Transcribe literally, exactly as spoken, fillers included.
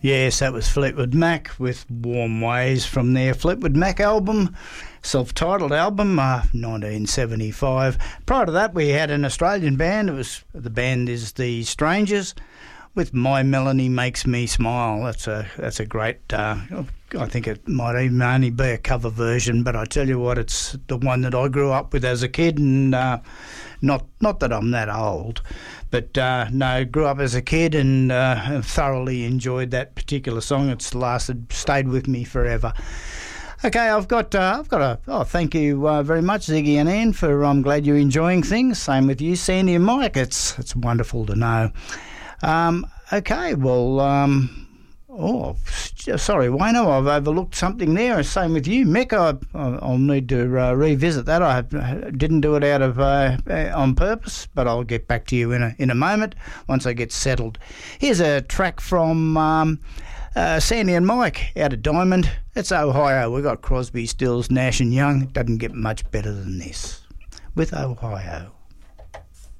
Yes, that was Fleetwood Mac with Warm Ways from their Fleetwood Mac album, self-titled album, uh, nineteen seventy-five. Prior to that, we had an Australian band. It was the band is The Strangers with My Melanie Makes Me Smile. That's a that's a great. Uh, I think it might even only be a cover version, but I tell you what, it's the one that I grew up with as a kid, and uh, not not that I'm that old, but uh, no, grew up as a kid and uh, thoroughly enjoyed that particular song. It's lasted, stayed with me forever. Okay, I've got uh, I've got a oh thank you uh, very much, Ziggy and Ann, for I'm glad you're enjoying things. Same with you, Sandy and Mike. It's it's wonderful to know. Um, okay, well. Um, Oh, sorry, Wayno, I've overlooked something there. Same with you, Mick. I, I'll need to uh, revisit that. I didn't do it out of uh, on purpose, but I'll get back to you in a in a moment once I get settled. Here's a track from um, uh, Sandy and Mike out of Diamond. It's Ohio. We've got Crosby, Stills, Nash and Young. It doesn't get much better than this with Ohio.